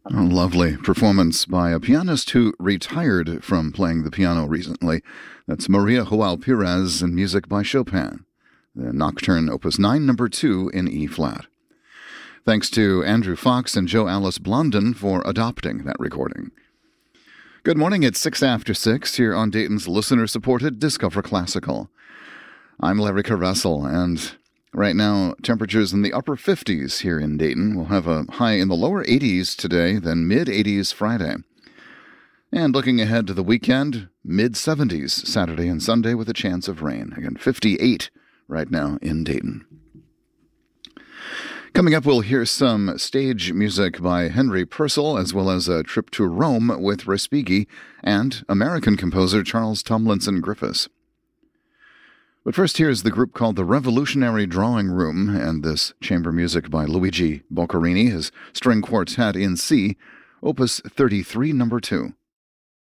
A lovely performance by a pianist who retired from playing the piano recently. That's Maria Joao Pires, and music by Chopin. The Nocturne, Opus 9, number 2 in E-flat. Thanks to Andrew Fox and Joe Alice Blondin for adopting that recording. Good morning, it's 6 after 6 here on Dayton's listener-supported Discover Classical. I'm Larry Caressel, and right now, temperatures in the upper 50s here in Dayton. We'll have a high in the lower 80s today, then mid-80s Friday. And looking ahead to the weekend, mid-70s Saturday and Sunday with a chance of rain. Again, 58 right now in Dayton. Coming up, we'll hear some stage music by Henry Purcell, as well as a trip to Rome with Respighi and American composer Charles Tomlinson Griffiths. But first, here's the group called the Revolutionary Drawing Room, and this chamber music by Luigi Boccherini, his string quartet in C, Opus 33, number 2.